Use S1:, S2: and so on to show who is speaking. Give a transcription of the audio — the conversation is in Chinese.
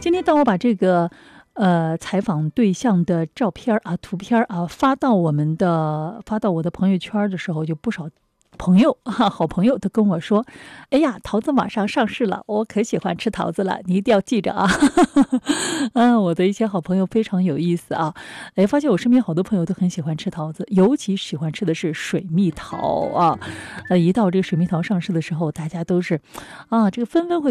S1: 今天当我把这个采访对象的照片啊、图片啊发到我的朋友圈的时候，就不少朋友好朋友都跟我说：哎呀，桃子马上上市了，我可喜欢吃桃子了，你一定要记着啊。我的一些好朋友非常有意思啊。发现我身边好多朋友都很喜欢吃桃子，尤其喜欢吃的是水蜜桃啊。一到这个水蜜桃上市的时候，大家都是这个纷纷会